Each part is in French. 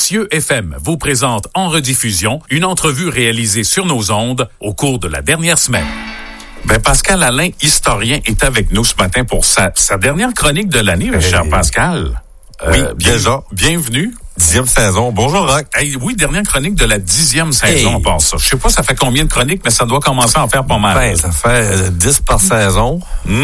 Cieux FM vous présente en rediffusion une entrevue réalisée sur nos ondes au cours de la dernière semaine. Pascal Alain, historien, est avec nous ce matin pour sa dernière chronique de l'année, cher Pascal. Oui, déjà. Bienvenue. 10e saison. Bonjour, Rock. Oui, dernière chronique de la 10e saison, on pense ça. Je sais pas ça fait combien de chroniques, mais ça doit commencer à en faire pas mal. Ça fait 10 par saison.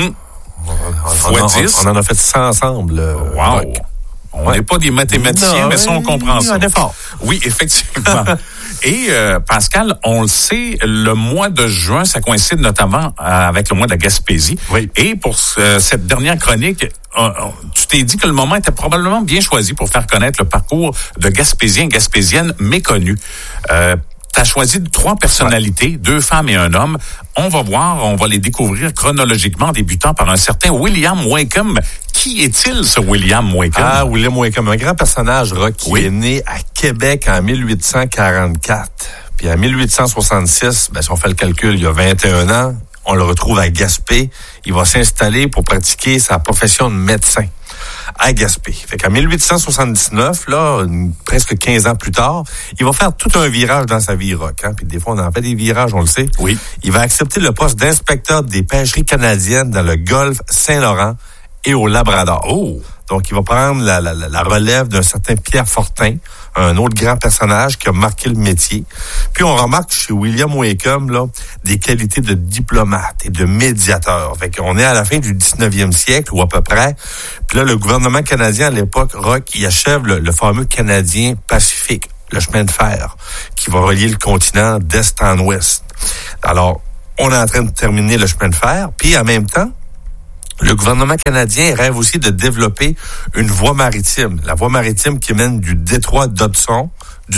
Fois 10. On en a fait 100 ensemble. Wow. Rock. On n'est pas des mathématiciens, mais ça, on comprend ça. Un effort. Oui, effectivement. Et Pascal, on le sait, le mois de juin, ça coïncide notamment avec le mois de la Gaspésie. Oui. Et pour cette dernière chronique, tu t'es dit que le moment était probablement bien choisi pour faire connaître le parcours de Gaspésiens et Gaspésiennes méconnus. Tu as choisi 3 personnalités, 2 femmes et un homme. On va les découvrir chronologiquement, débutant par un certain William Wakeham. Qui est-il, ce William Wakeham? William Wakeham, un grand personnage, Rock, qui est né à Québec en 1844. Puis en 1866, si on fait le calcul, il y a 21 ans, on le retrouve à Gaspé. Il va s'installer pour pratiquer sa profession de médecin à Gaspé. Fait qu'en 1879, là, presque 15 ans plus tard, il va faire tout un virage dans sa vie, Rock. Puis des fois, on en fait des virages, on le sait. Oui. Il va accepter le poste d'inspecteur des pêcheries canadiennes dans le golfe Saint-Laurent et au Labrador. Oh! Donc, il va prendre la relève d'un certain Pierre Fortin, un autre grand personnage qui a marqué le métier. Puis, on remarque chez William Wakeham, là, des qualités de diplomate et de médiateur. Fait qu'on est à la fin du 19e siècle, ou à peu près. Puis là, le gouvernement canadien, à l'époque, Rock, il achève le fameux Canadien Pacifique, le chemin de fer, qui va relier le continent d'est en ouest. Alors, on est en train de terminer le chemin de fer, puis en même temps, le gouvernement canadien rêve aussi de développer une voie maritime. La voie maritime qui mène du détroit d'Hudson,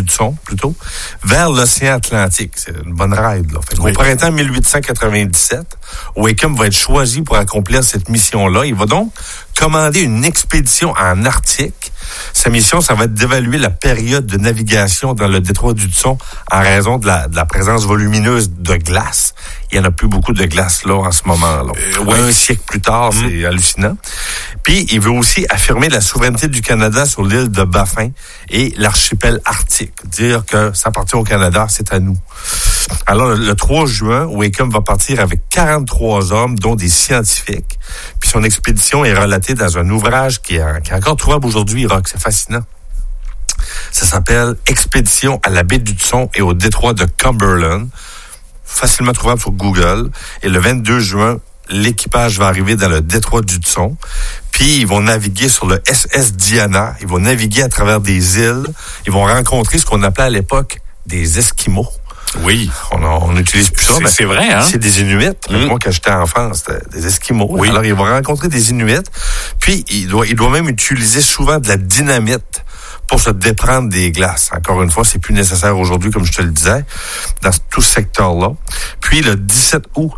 vers l'océan Atlantique. C'est une bonne ride, là. Au printemps 1897, Wakeham va être choisi pour accomplir cette mission-là. Il va donc commander une expédition en Arctique. Sa mission, ça va être d'évaluer la période de navigation dans le détroit d'Hudson en raison de la présence volumineuse de glace. Il y en a plus beaucoup de glace là en ce moment-là. Un siècle plus tard, c'est hallucinant. Puis, il veut aussi affirmer la souveraineté du Canada sur l'île de Baffin et l'archipel arctique. Dire que ça appartient au Canada, c'est à nous. Alors, le 3 juin, Wakeham va partir avec 43 hommes, dont des scientifiques. Puis, son expédition est relatée dans un ouvrage qui est encore trouvable aujourd'hui, Rock. C'est fascinant. Ça s'appelle « Expédition à la baie d'Hudson et au détroit de Cumberland ». Facilement trouvable sur Google. Et le 22 juin, l'équipage va arriver dans le détroit d'Hudson. Puis, ils vont naviguer sur le SS Diana. Ils vont naviguer à travers des îles. Ils vont rencontrer ce qu'on appelait à l'époque des Esquimaux. Oui. On n'utilise plus ça. C'est vrai, hein? C'est des Inuits. Moi, quand j'étais enfant, c'était des Esquimaux. Oui. Alors, ils vont rencontrer des Inuits. Puis, ils doivent même utiliser souvent de la dynamite pour se déprendre des glaces. Encore une fois, c'est plus nécessaire aujourd'hui, comme je te le disais, dans tout ce secteur-là. Puis, le 17 août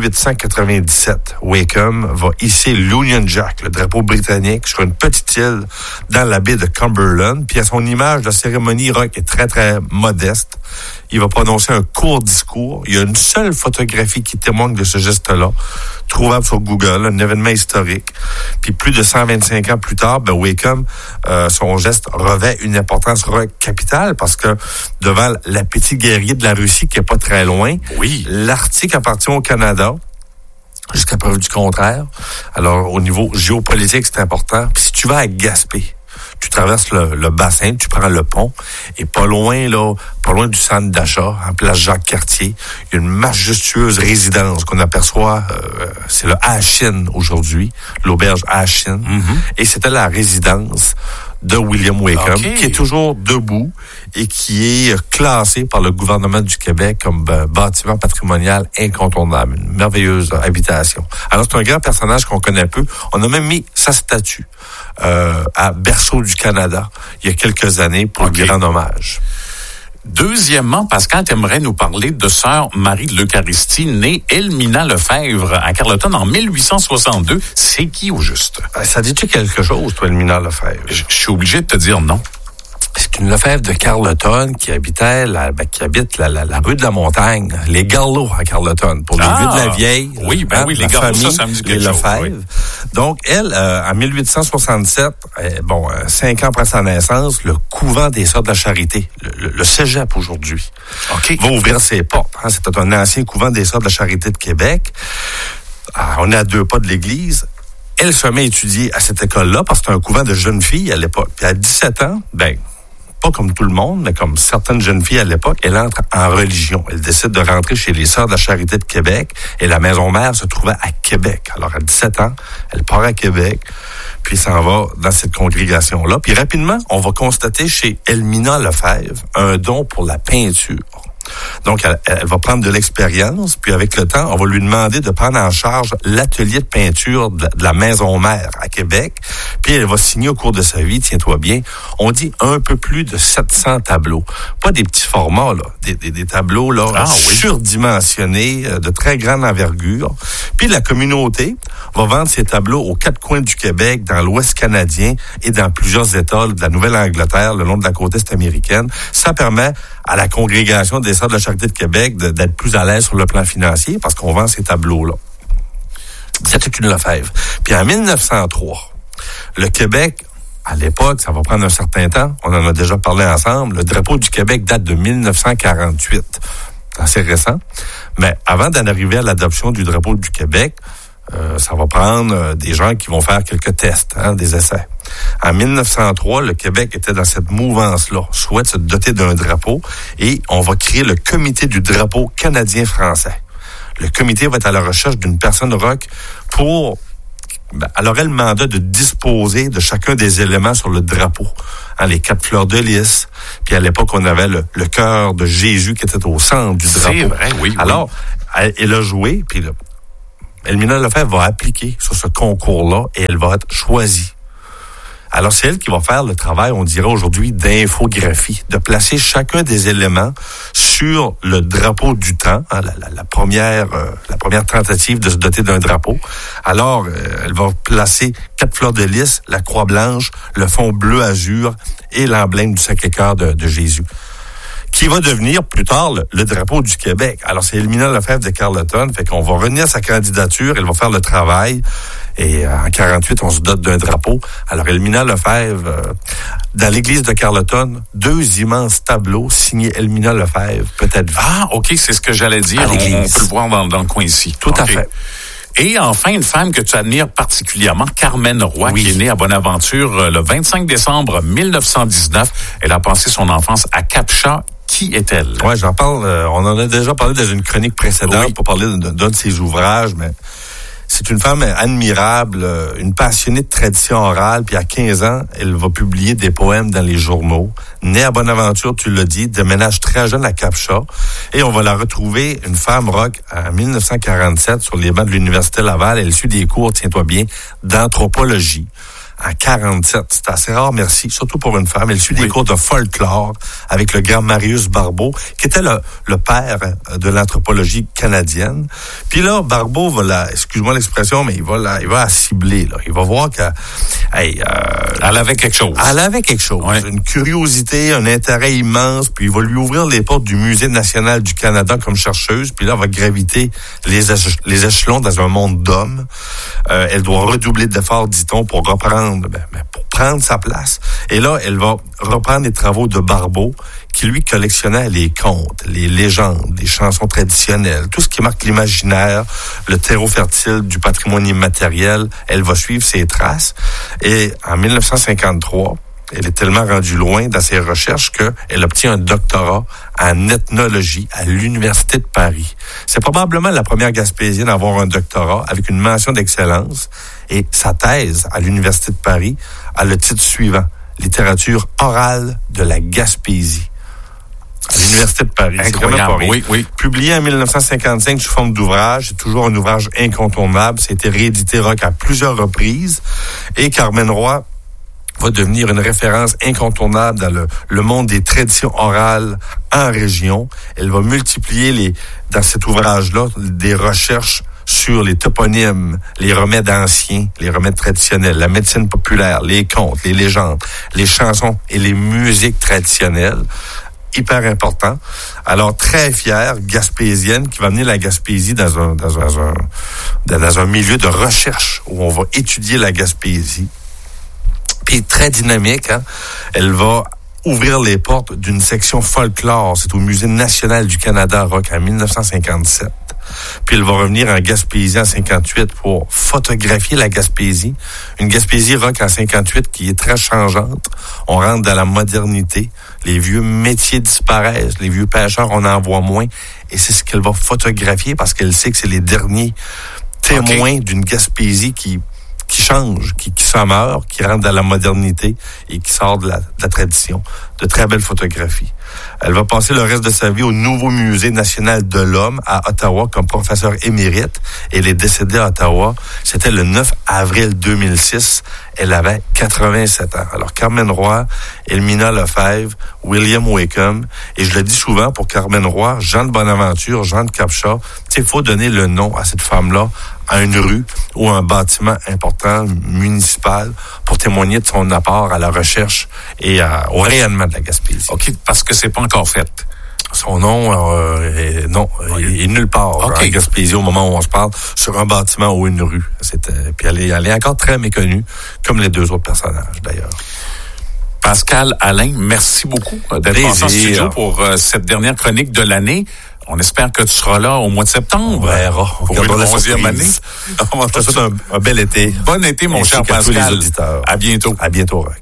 1897, Wakeham va hisser l'Union Jack, le drapeau britannique, sur une petite île dans la baie de Cumberland. Puis, à son image, la cérémonie, Rock, est très, très modeste. Il va prononcer un court discours. Il y a une seule photographie qui témoigne de ce geste-là, trouvable sur Google, un événement historique. Puis plus de 125 ans plus tard, Wakeham, son geste revêt une importance capitale parce que devant l'appétit guerrier de la Russie qui est pas très loin, l'Arctique appartient au Canada. Jusqu'à preuve du contraire. Alors, au niveau géopolitique, c'est important. Puis si tu vas à Gaspé, tu traverses le bassin, tu prends le pont, et pas loin du centre d'achat, en place Jacques-Cartier, il y a une majestueuse résidence qu'on aperçoit, c'est le Ashin aujourd'hui, l'auberge Ashin, et c'était la résidence de William Wakeham, qui est toujours debout et qui est classé par le gouvernement du Québec comme bâtiment patrimonial incontournable. Une merveilleuse habitation. Alors, c'est un grand personnage qu'on connaît peu. On a même mis sa statue à Berceau du Canada il y a quelques années pour lui rendre hommage. Deuxièmement, Pascal, tu aimerais nous parler de sœur Marie de l'Eucharistie, née Elmina Lefebvre à Carleton en 1862. C'est qui au juste? Ça dit-tu quelque chose, toi, Elmina Lefebvre? Je suis obligé de te dire non. C'est une Lefebvre de Carleton qui habite la rue de la Montagne, les Garlots à Carleton, pour les vieux de la vieille. Oui, les Garlots, ça me dit quelque chose. Oui. Donc, elle, en 1867, 5 ans après sa naissance, le couvent des Sœurs de la Charité, le cégep aujourd'hui, va ouvrir ses portes. C'était un ancien couvent des Sœurs de la Charité de Québec. On est à 2 pas de l'église. Elle se met à étudier à cette école-là parce que c'était un couvent de jeunes filles à l'époque. Puis à 17 ans, pas comme tout le monde, mais comme certaines jeunes filles à l'époque, elle entre en religion. Elle décide de rentrer chez les Sœurs de la Charité de Québec et la maison mère se trouvait à Québec. Alors à 17 ans, elle part à Québec, puis s'en va dans cette congrégation-là. Puis rapidement, on va constater chez Elmina Lefebvre un don pour la peinture. Donc, elle va prendre de l'expérience, puis avec le temps, on va lui demander de prendre en charge l'atelier de peinture de la maison mère à Québec, puis elle va signer au cours de sa vie, tiens-toi bien, on dit un peu plus de 700 tableaux. Pas des petits formats, là, des tableaux là surdimensionnés, de très grande envergure. Puis la communauté va vendre ces tableaux aux 4 coins du Québec, dans l'Ouest canadien et dans plusieurs États de la Nouvelle-Angleterre, le long de la côte est américaine. Ça permet à la congrégation des Sœurs de la Charité de Québec d'être plus à l'aise sur le plan financier parce qu'on vend ces tableaux-là. C'était une Lefebvre. Puis en 1903, le Québec, à l'époque, ça va prendre un certain temps, on en a déjà parlé ensemble, le drapeau du Québec date de 1948. C'est assez récent. Mais avant d'en arriver à l'adoption du drapeau du Québec, ça va prendre des gens qui vont faire quelques tests, des essais. En 1903, le Québec était dans cette mouvance-là, souhaite se doter d'un drapeau et on va créer le comité du drapeau canadien-français. Le comité va être à la recherche d'une personne rock pour... elle aurait le mandat de disposer de chacun des éléments sur le drapeau. Les 4 fleurs de lys, puis à l'époque, on avait le cœur de Jésus qui était au centre du drapeau. C'est vrai, oui. Alors, elle a joué, puis Elmina Lefebvre va appliquer sur ce concours-là et elle va être choisie. Alors, c'est elle qui va faire le travail, on dirait aujourd'hui, d'infographie, de placer chacun des éléments sur le drapeau du temps, la première tentative de se doter d'un drapeau. Alors, elle va placer 4 fleurs de lys, la croix blanche, le fond bleu-azur et l'emblème du Sacré-Cœur de Jésus, qui va devenir plus tard le drapeau du Québec. Alors, c'est Elmina Lefebvre de Carleton, fait qu'on va retenir sa candidature, elle va faire le travail, et en 48, on se dote d'un drapeau. Alors, Elmina Lefebvre, dans l'église de Carleton, 2 immenses tableaux signés Elmina Lefebvre, peut-être. Ah, OK, c'est ce que j'allais dire. On peut le voir dans le coin ici. Tout à fait. Et enfin, une femme que tu admires particulièrement, Carmen Roy, qui est née à Bonaventure le 25 décembre 1919. Elle a passé son enfance à Cap-Chat. Qui est-elle? Ouais, j'en parle. On en a déjà parlé dans une chronique précédente pour parler d'un de ses ouvrages, mais c'est une femme admirable, une passionnée de tradition orale, puis à 15 ans, elle va publier des poèmes dans les journaux. Née à Bonaventure, tu l'as dit, déménage très jeune à Cap-Chat, et on va la retrouver, une femme rock, en 1947, sur les bancs de l'Université Laval. Elle suit des cours, tiens-toi bien, d'anthropologie. En 47, c'est assez rare, merci, surtout pour une femme. Elle suit des cours de folklore avec le grand Marius Barbeau, qui était le père de l'anthropologie canadienne. Puis là, Barbeau va excuse-moi l'expression, mais il va la cibler, là. Il va voir qu'elle elle avait quelque chose. Elle avait quelque chose. Ouais. Une curiosité, un intérêt immense, puis il va lui ouvrir les portes du Musée national du Canada comme chercheuse, puis là, elle va graviter les échelons dans un monde d'hommes. Elle doit redoubler d'efforts, dit-on, pour reprendre pour prendre sa place. Et là, elle va reprendre les travaux de Barbeau, qui lui collectionnait les contes, les légendes, les chansons traditionnelles, tout ce qui marque l'imaginaire, le terreau fertile du patrimoine immatériel. Elle va suivre ses traces. Et en 1953, elle est tellement rendue loin dans ses recherches qu'elle obtient un doctorat en ethnologie à l'Université de Paris. C'est probablement la première Gaspésienne à avoir un doctorat avec une mention d'excellence. Et sa thèse à l'Université de Paris a le titre suivant, Littérature orale de la Gaspésie. À l'Université de Paris. Incroyable, oui. Publié en 1955 sous forme d'ouvrage, c'est toujours un ouvrage incontournable. Ça a été réédité à plusieurs reprises. Et Carmen Roy va devenir une référence incontournable dans le monde des traditions orales en région. Elle va multiplier dans cet ouvrage-là des recherches sur les toponymes, les remèdes anciens, les remèdes traditionnels, la médecine populaire, les contes, les légendes, les chansons et les musiques traditionnelles. Hyper important. Alors, très fière, gaspésienne, qui va amener la Gaspésie dans un milieu de recherche où on va étudier la Gaspésie. Puis, très dynamique, hein. Elle va ouvrir les portes d'une section folklore. C'est au Musée national du Canada rock en 1957. Puis elle va revenir en Gaspésie en 58 pour photographier la Gaspésie. Une Gaspésie rock en 58 qui est très changeante. On rentre dans la modernité. Les vieux métiers disparaissent. Les vieux pêcheurs, on en voit moins. Et c'est ce qu'elle va photographier parce qu'elle sait que c'est les derniers témoins d'une Gaspésie qui change, qui s'en meurt, qui rentre dans la modernité et qui sort de la tradition. De très belles photographies. Elle va passer le reste de sa vie au nouveau Musée national de l'homme à Ottawa comme professeur émérite. Elle est décédée à Ottawa. C'était le 9 avril 2006. Elle avait 87 ans. Alors, Carmen Roy, Elmina Lefebvre, William Wickham. Et je le dis souvent pour Carmen Roy, Jean de Bonaventure, Jean de Capcha. Tu sais, il faut donner le nom à cette femme-là à une rue ou un bâtiment important municipal pour témoigner de son apport à la recherche et au rayonnement de la Gaspésie. OK, parce que c'est pas encore fait. Son nom est nulle part en Gaspésie au moment où on se parle, sur un bâtiment ou une rue. Puis elle est encore très méconnue, comme les deux autres personnages d'ailleurs. Pascal Allain, merci beaucoup d'être passé en studio pour cette dernière chronique de l'année. On espère que tu seras là au mois de septembre. On verra. Pour une 11e année. Je te souhaite un bel été. Bon été, mon cher Pascal. Tous les auditeurs. À bientôt. À bientôt, Rock.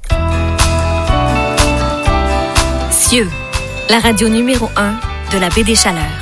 Cieux, la radio numéro 1 de la baie des Chaleurs.